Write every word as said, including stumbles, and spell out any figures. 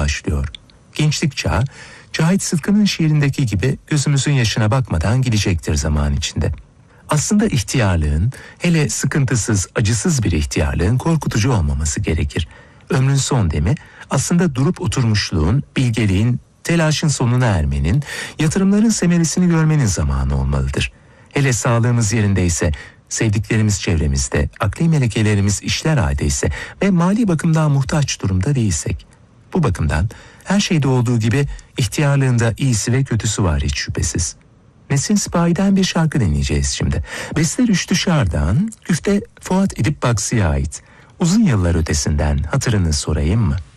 başlıyor. Gençlik çağı, Cahit Sıtkı'nın şiirindeki gibi gözümüzün yaşına bakmadan gidecektir zaman içinde. Aslında ihtiyarlığın, hele sıkıntısız, acısız bir ihtiyarlığın korkutucu olmaması gerekir. Ömrün son demi aslında durup oturmuşluğun, bilgeliğin, telaşın sonuna ermenin, yatırımların semeresini görmenin zamanı olmalıdır. Hele sağlığımız yerindeyse, sevdiklerimiz çevremizde, akli melekelerimiz işler haldeyse ve mali bakımdan muhtaç durumda değilsek. Bu bakımdan her şeyde olduğu gibi ihtiyarlığında iyisi ve kötüsü var hiç şüphesiz. Nesin Sipahi'den bir şarkı dinleyeceğiz şimdi. Beste Rüştü Şar'dan, güfte Fuat Edip Baksı'ya ait. Uzun yıllar ötesinden hatırını sorayım mı?